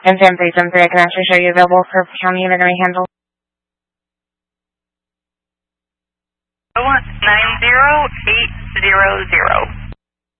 And Sam 373, I can actually show you available for county they're going to handle. 90800.